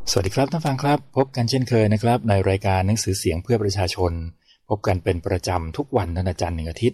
สวัสดีครับท่านฟังครับพบกันเช่นเคยนะครับในรายการหนังสือเสียงเพื่อประชาชนพบกันเป็นประจำทุกวันวันจันทร์1อาทิตย์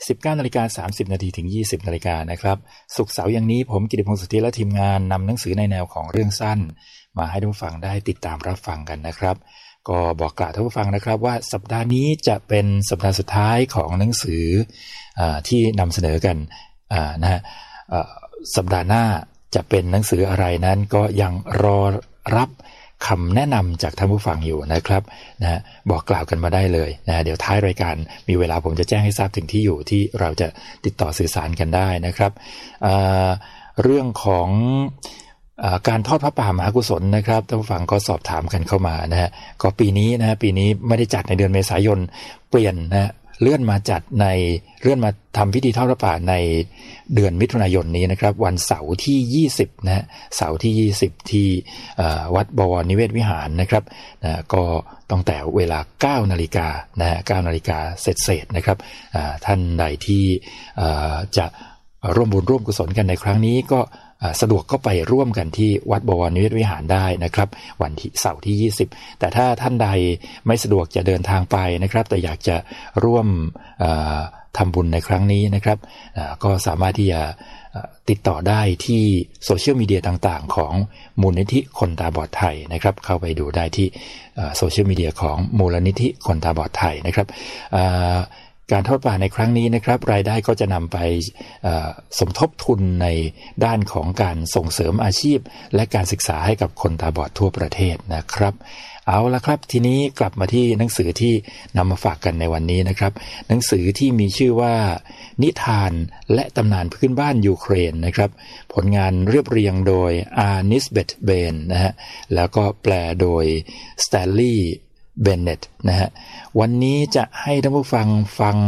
19:30 นถึง 20 นนะครับศุกร์เสาร์อย่างนี้ผมกิติพงษ์สุทธิและทีมงานนำหนังสือในแนวของเรื่องสั้นมาให้ท่านผู้ฟังได้ติดตามรับฟังกันนะครับก็บอกกล่าวท่านผู้ฟังนะครับว่าสัปดาห์นี้จะเป็นสัปดาห์สุดท้ายของหนังสือที่นำเสนอกันนะฮะสัปดาห์หน้าจะเป็นหนังสืออะไรนั้นก็ยังรอรับคำแนะนำจากท่านผู้ฟังอยู่นะครับนะบอกกล่าวกันมาได้เลยนะเดี๋ยวท้ายรายการมีเวลาผมจะแจ้งให้ทราบถึงที่อยู่ที่เราจะติดต่อสื่อสารกันได้นะครับเรื่องของการทอดพระป่ามหากุศลนะครับท่านผู้ฟังก็สอบถามกันเข้ามานะฮะก็ปีนี้ไม่ได้จัดในเดือนเมษายนเปลี่ยนนะเลื่อนมาทำพิธีทอดพระป่าในเดือนมิถุนายนนี้นะครับวันเสาร์ที่20นะเสาร์ที่20ที่วัดบวรนิเวศวิหารนะครับก็ตั้งแต่เวลา 9 นาฬิกานะฮะ 9 นาฬิกาเสร็จๆนะครับท่านใดที่จะร่วมบุญร่วมกุศลกันในครั้งนี้ก็สะดวกก็ไปร่วมกันที่วัดบวรนิเวศวิหารได้นะครับวันที่เสาร์ที่20แต่ถ้าท่านใดไม่สะดวกจะเดินทางไปนะครับแต่อยากจะร่วมทำบุญในครั้งนี้นะครับก็สามารถที่จะติดต่อได้ที่โซเชียลมีเดียต่างๆของมูลนิธิคนตาบอดไทยนะครับเข้าไปดูได้ที่โซเชียลมีเดียของมูลนิธิคนตาบอดไทยนะครับการทอดป่าในครั้งนี้นะครับรายได้ก็จะนำไปสมทบทุนในด้านของการส่งเสริมอาชีพและการศึกษาให้กับคนตาบอดทั่วประเทศนะครับเอาละครับทีนี้กลับมาที่หนังสือที่นำมาฝากกันในวันนี้นะครับหนังสือที่มีชื่อว่านิทานและตำนานพื้นบ้านยูเครนนะครับผลงานเรียบเรียงโดยอาร์นิสเบตเบนนะฮะแล้วก็แปลโดยสแตนลีย์เบนเน็ตนะฮะวันนี้จะให้ท่านผู้ฟัง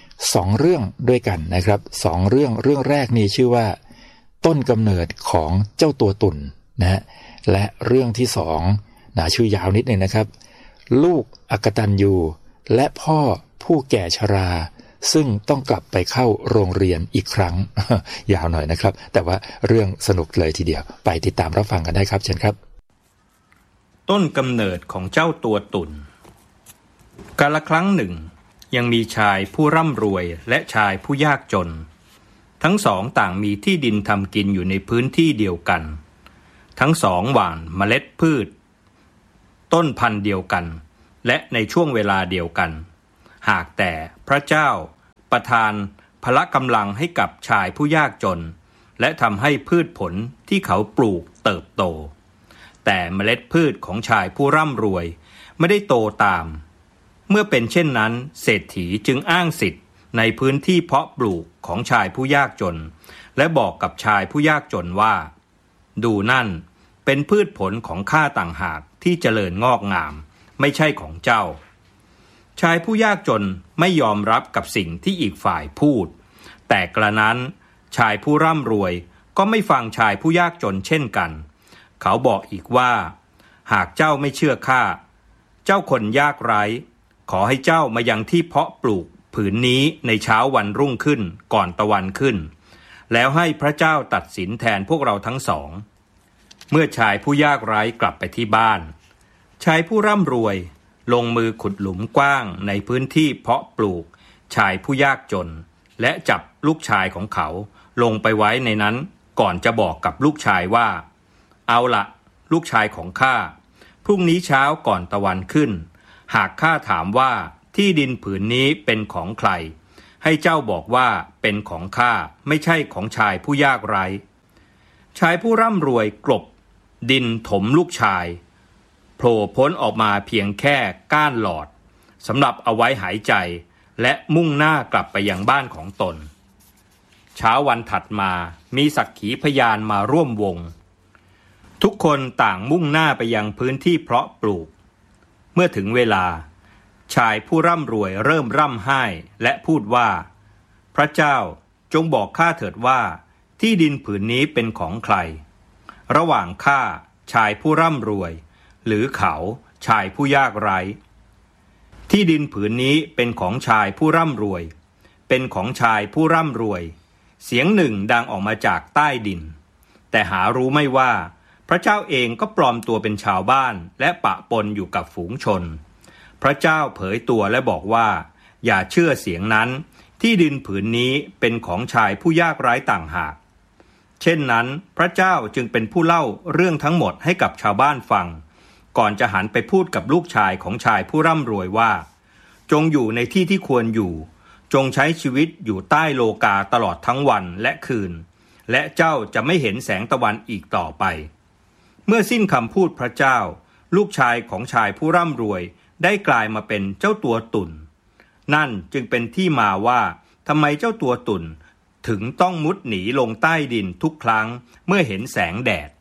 2เรื่องด้วยกันนะครับ2เรื่องแรกนี่ชื่อว่าต้นกำเนิดของเจ้าตัวตุ่นนะฮะและเรื่องที่2ชื่อยาวนิดนึงนะครับลูกอกตัญญูและพ่อผู้แก่ชราซึ่งต้องกลับไปเข้าโรงเรียนอีกครั้ง ยาวหน่อยนะครับแต่ว่าเรื่องสนุกเลยทีเดียวไปติดตามรับฟังกันได้ครับเชิญครับต้นกำเนิดของเจ้าตัวตุ่นกาลครั้งหนึ่งยังมีชายผู้ร่ำรวยและชายผู้ยากจนทั้งสองต่างมีที่ดินทำกินอยู่ในพื้นที่เดียวกันทั้งสองหว่านเมล็ดพืชต้นพันธุ์เดียวกันและในช่วงเวลาเดียวกันหากแต่พระเจ้าประทานพละกำลังให้กับชายผู้ยากจนและทำให้พืชผลที่เขาปลูกเติบโตแต่เมล็ดพืชของชายผู้ร่ำรวยไม่ได้โตตามเมื่อเป็นเช่นนั้นเศรษฐีจึงอ้างสิทธิ์ในพื้นที่เพาะปลูกของชายผู้ยากจนและบอกกับชายผู้ยากจนว่าดูนั่นเป็นพืชผลของข้าต่างหากที่เจริญงอกงามไม่ใช่ของเจ้าชายผู้ยากจนไม่ยอมรับกับสิ่งที่อีกฝ่ายพูดแต่กระนั้นชายผู้ร่ำรวยก็ไม่ฟังชายผู้ยากจนเช่นกันเขาบอกอีกว่าหากเจ้าไม่เชื่อข้าเจ้าคนยากไร้ขอให้เจ้ามายังที่เพาะปลูกผืนนี้ในเช้าวันรุ่งขึ้นก่อนตะวันขึ้นแล้วให้พระเจ้าตัดสินแทนพวกเราทั้งสองเมื่อชายผู้ยากไร้กลับไปที่บ้านชายผู้ร่ำรวยลงมือขุดหลุมกว้างในพื้นที่เพาะปลูกชายผู้ยากจนและจับลูกชายของเขาลงไปไว้ในนั้นก่อนจะบอกกับลูกชายว่าเอาละลูกชายของข้าพรุ่งนี้เช้าก่อนตะวันขึ้นหากข้าถามว่าที่ดินผืนนี้เป็นของใครให้เจ้าบอกว่าเป็นของข้าไม่ใช่ของชายผู้ยากไร้ชายผู้ร่ำรวยกลบดินถมลูกชายโผล่พ้นออกมาเพียงแค่ก้านหลอดสำหรับเอาไว้หายใจและมุ่งหน้ากลับไปยังบ้านของตนเช้าวันถัดมามีสักขีพยานมาร่วมวงทุกคนต่างมุ่งหน้าไปยังพื้นที่เพาะปลูกเมื่อถึงเวลาชายผู้ร่ำรวยเริ่มร่ำไห้และพูดว่าพระเจ้าจงบอกข้าเถิดว่าที่ดินผืนนี้เป็นของใครระหว่างข้าชายผู้ร่ำรวยหรือเขาชายผู้ยากไร้ที่ดินผืนนี้เป็นของชายผู้ร่ำรวยเป็นของชายผู้ร่ำรวยเสียงหนึ่งดังออกมาจากใต้ดินแต่หารู้ไม่ว่าพระเจ้าเองก็ปลอมตัวเป็นชาวบ้านและปะปนอยู่กับฝูงชนพระเจ้าเผยตัวและบอกว่าอย่าเชื่อเสียงนั้นที่ดินผืนนี้เป็นของชายผู้ยากไร้ต่างหากเช่นนั้นพระเจ้าจึงเป็นผู้เล่าเรื่องทั้งหมดให้กับชาวบ้านฟังก่อนจะหันไปพูดกับลูกชายของชายผู้ร่ำรวยว่าจงอยู่ในที่ที่ควรอยู่จงใช้ชีวิตอยู่ใต้โลกาตลอดทั้งวันและคืนและเจ้าจะไม่เห็นแสงตะวันอีกต่อไปเมื่อสิ้นคำพูดพระเจ้าลูกชายของชายผู้ร่ำรวยได้กลายมาเป็นเจ้าตัวตุ่นนั่นจึงเป็นที่มาว่าทำไมเจ้าตัวตุ่นถึงต้องมุดหนีลงใต้ดินทุกครั้งเมื่อเห็นแสงแดด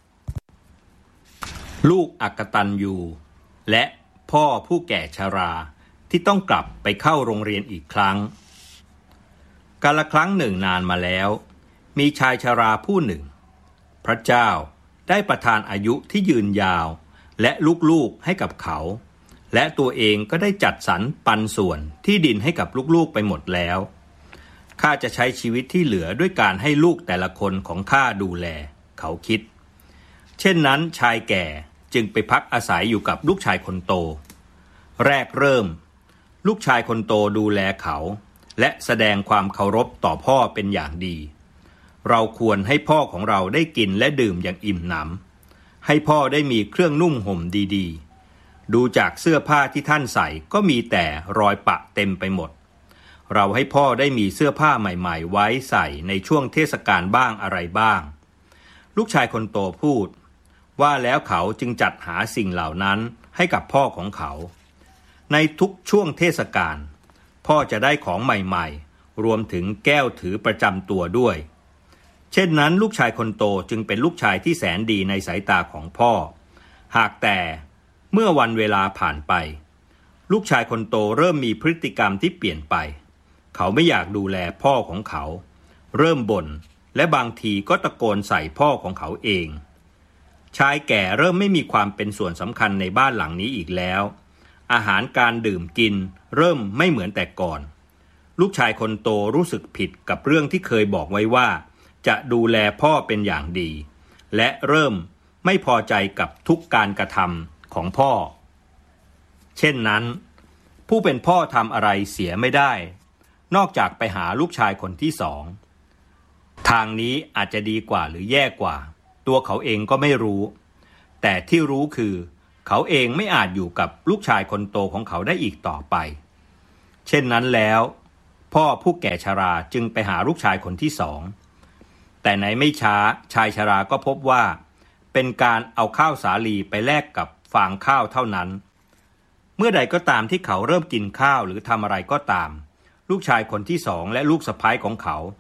ลูกอกตัญญูและพ่อผู้แก่ชราที่ต้องกลับไปเข้าโรงเรียนอีกครั้งกาลครั้งหนึ่งนานมาแล้วมีชายชราผู้หนึ่งพระเจ้าได้ประทานอายุที่ยืนยาวและลูกๆให้กับเขาและตัวเองก็ได้จัดสรรปันส่วนที่ดินให้กับลูกๆไปหมดแล้วข้าจะใช้ชีวิตที่เหลือด้วยการให้ลูกแต่ละคนของข้าดูแลเขาคิดเช่นนั้นชายแก่จึงไปพักอาศัยอยู่กับลูกชายคนโตแรกเริ่มลูกชายคนโตดูแลเขาและแสดงความเคารพต่อพ่อเป็นอย่างดีเราควรให้พ่อของเราได้กินและดื่มอย่างอิ่มหนำให้พ่อได้มีเครื่องนุ่งห่มดีๆดูจากเสื้อผ้าที่ท่านใส่ก็มีแต่รอยปะเต็มไปหมดเราให้พ่อได้มีเสื้อผ้าใหม่ๆไว้ใส่ในช่วงเทศกาลบ้างอะไรบ้างลูกชายคนโตพูดว่าแล้วเขาจึงจัดหาสิ่งเหล่านั้นให้กับพ่อของเขาในทุกช่วงเทศกาลพ่อจะได้ของใหม่ๆรวมถึงแก้วถือประจำตัวด้วยเช่นนั้นลูกชายคนโตจึงเป็นลูกชายที่แสนดีในสายตาของพ่อหากแต่เมื่อวันเวลาผ่านไปลูกชายคนโตเริ่มมีพฤติกรรมที่เปลี่ยนไปเขาไม่อยากดูแลพ่อของเขาเริ่มบ่นและบางทีก็ตะโกนใส่พ่อของเขาเองชายแก่เริ่มไม่มีความเป็นส่วนสำคัญในบ้านหลังนี้อีกแล้วอาหารการดื่มกินเริ่มไม่เหมือนแต่ก่อนลูกชายคนโตรู้สึกผิดกับเรื่องที่เคยบอกไว้ว่าจะดูแลพ่อเป็นอย่างดีและเริ่มไม่พอใจกับทุกการกระทำของพ่อเช่นนั้นผู้เป็นพ่อทำอะไรเสียไม่ได้นอกจากไปหาลูกชายคนที่สองทางนี้อาจจะดีกว่าหรือแย่กว่าตัวเขาเองก็ไม่รู้แต่ที่รู้คือเขาเองไม่อาจอยู่กับลูกชายคนโตของเขาได้อีกต่อไปเช่นนั้นแล้วพ่อผู้แก่ชราจึงไปหาลูกชายคนที่สองแต่ไหนไม่ช้าชายชราก็พบว่าเป็นการเอาข้าวสาลีไปแลกกับฟางข้าวเท่านั้นเมื่อใดก็ตามที่เขาเริ่มกินข้าวหรือทำอะไรก็ตามลูกชายคนที่สองและลูกสะใภ้ของเขา